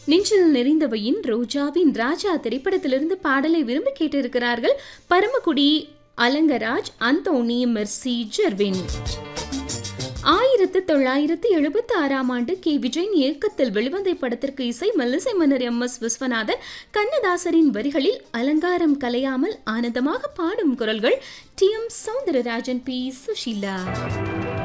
நெஞ்சில் நிறைந்தவையின் ரோஜாவின் ராஜா திரைப்படத்திலிருந்து பாடலை விரும்பி கேட்டிருக்கிறார்கள் பரமக்குடி அலங்கராஜ், அந்தோனி, மெர்சி, ஜெர்வின். 1976ஆம் ஆண்டு கே. விஜயின் இயக்கத்தில் வெளிவந்த படத்திற்கு இசை மெல்லிசை மன்னர் MS விஸ்வநாதன். கண்ணதாசரின் வரிகளில் அலங்காரம் கலையாமல் ஆனந்தமாக பாடும் குரல்கள் TM சௌந்தரராஜன், P. சுஷீலா.